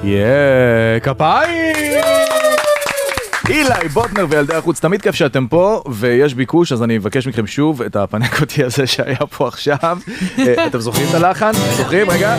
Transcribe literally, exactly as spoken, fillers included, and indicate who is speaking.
Speaker 1: יאה, כפיים! אילי בוטנר וילדי החוץ, תמיד כיף שאתם פה ויש ביקוש, אז אני מבקש מכם שוב את הפנקותי הזה שהיה פה עכשיו. אתם זוכרים את הלחן? זוכרים? רגע.